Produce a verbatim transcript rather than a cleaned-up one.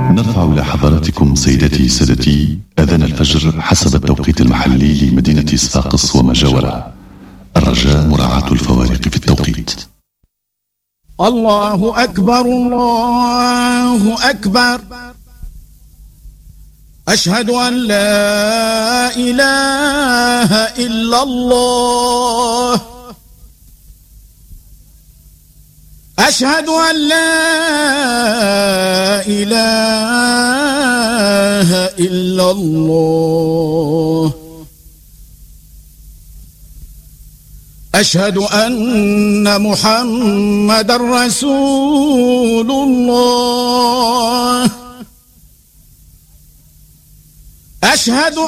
نرفع إلى حضراتكم سيداتي سادتي أذان الفجر حسب التوقيت المحلي لمدينة صفاقس وما جاورها. الرجاء مراعاة الفوارق في التوقيت. الله أكبر الله أكبر، أشهد أن لا إله إلا الله، أشهد أن لا إله إلا الله، أشهد أن محمد رسول الله، أشهد